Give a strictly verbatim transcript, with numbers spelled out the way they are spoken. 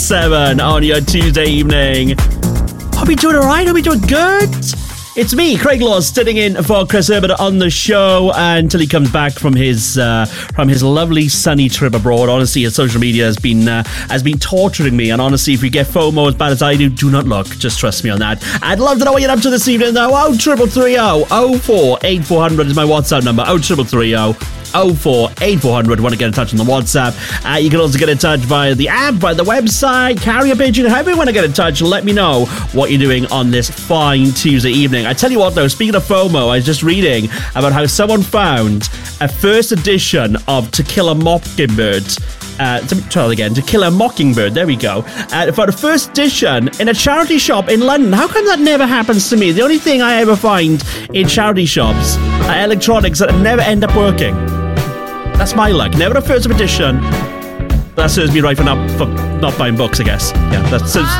seven on your Tuesday evening. Hope you're doing alright, hope you're doing good. It's me, Craig Laws, sitting in for Chris Herbert on the show until he comes back from his uh, from his lovely sunny trip abroad. Honestly, his social media has been uh, has been torturing me, and honestly, if you get FOMO as bad as I do, do not look. Just trust me on that. I'd love to know what you're up to this evening, though. Oh, triple three oh oh four eight four hundred is my WhatsApp number. Oh, triple three oh oh four eight four hundred. Want to get in touch on the WhatsApp? Uh, you can also get in touch via the app, via the website, carrier pigeon. However you want to get in touch, let me know what you're doing on this fine Tuesday evening. I tell you what, though, speaking of FOMO, I was just reading about how someone found a first edition of To Kill a Mockingbird. Uh, to try that again. To Kill a Mockingbird. There we go. Uh, for the first edition in a charity shop in London. How come that never happens to me? The only thing I ever find in charity shops are electronics that never end up working. That's my luck. Never a first edition. That serves me right for not for not buying books, I guess. Yeah, that's.